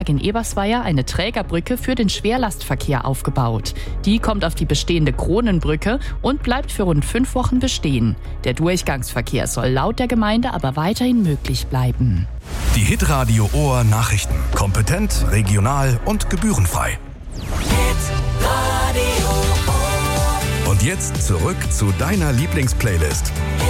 in Ebersweier eine Trägerbrücke für den Schwerlastverkehr aufgebaut. Die kommt auf die bestehende Kronenbrücke und bleibt für rund 5 Wochen bestehen. Der Durchgangsverkehr soll laut der Gemeinde aber weiterhin möglich bleiben. Die Hitradio Ohr Nachrichten. Kompetent, regional und gebührenfrei. Und jetzt zurück zu deiner Lieblingsplaylist.